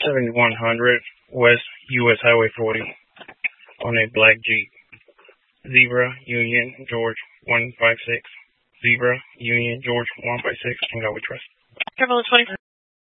7100 West US Highway 40 on a black Jeep. Zebra Union George 156. Zebra Union George 156. And God we trust. Careful, 20.